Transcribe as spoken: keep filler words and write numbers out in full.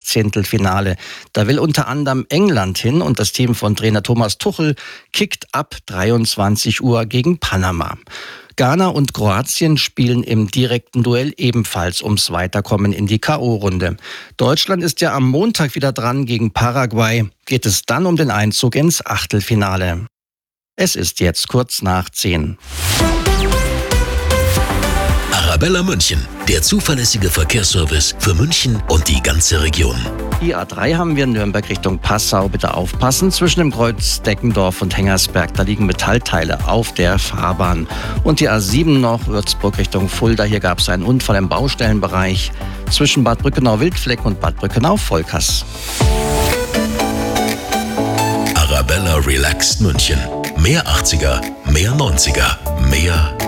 Sechzehntelfinale. Da will unter anderem England hin und das Team von Trainer Thomas Tuchel kickt ab dreiundzwanzig Uhr gegen Panama. Ghana und Kroatien spielen im direkten Duell ebenfalls ums Weiterkommen in die K O-Runde. Deutschland ist ja am Montag wieder dran gegen Paraguay. Geht es dann um den Einzug ins Achtelfinale. Es ist jetzt kurz nach zehn. Arabella München, der zuverlässige Verkehrsservice für München und die ganze Region. Die A drei haben wir in Nürnberg Richtung Passau. Bitte aufpassen. Zwischen dem Kreuz Deckendorf und Hengersberg, da liegen Metallteile auf der Fahrbahn. Und die A sieben noch, Würzburg Richtung Fulda. Hier gab es einen Unfall im Baustellenbereich zwischen Bad Brückenau-Wildfleck und Bad Brückenau-Volkers. Arabella Relaxed München. Mehr achtziger, mehr neunziger, mehr